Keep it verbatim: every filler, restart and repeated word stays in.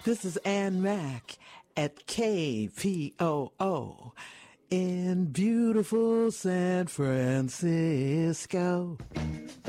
This is Ann Mack at K P O O in beautiful San Francisco.